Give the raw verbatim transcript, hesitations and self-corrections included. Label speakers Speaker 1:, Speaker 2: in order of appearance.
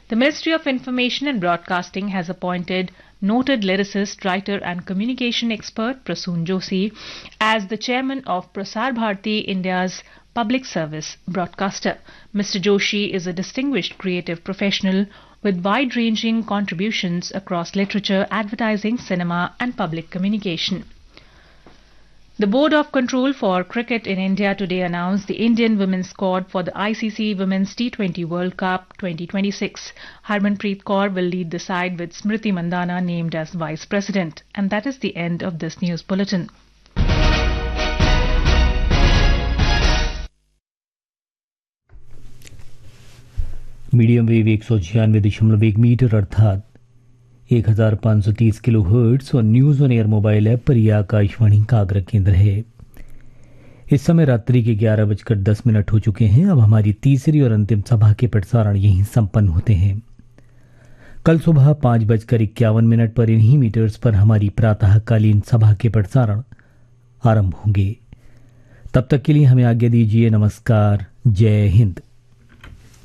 Speaker 1: The Ministry of Information and Broadcasting has appointed noted lyricist, writer and communication expert Prasoon Joshi as the chairman of Prasar Bharati, India's public service broadcaster. Mister Joshi is a distinguished creative professional with wide-ranging contributions across literature, advertising, cinema and public communication. The Board of Control for Cricket in India today announced the Indian women's squad for the I C C Women's T twenty World Cup twenty twenty-six. Harmanpreet Kaur will lead the side with Smriti Mandhana named as Vice President. And that is the end of this news bulletin.
Speaker 2: Medium wave एक सौ छियानवे दशमलव एक metre अर्थात एक हजार पाँच सौ तीस किलो हर्ट्स और news on air mobile app पर यह आकाशवाणी का आग्रह केंद्र है। इस समय रात्रि के ग्यारह बजकर दस मिनट हो चुके हैं। अब हमारी तीसरी और अंतिम सभा के प्रसारण यहीं संपन्न होते हैं। कल सुबह पाँच बजकर इक्यावन मिनट पर इन्हीं मीटर्स पर हमारी प्रातःकालीन सभा के प्रसारण आरंभ होंगे। तब तक के लिए हमें आज्ञा दीजिए। नमस्कार, जय हिंद।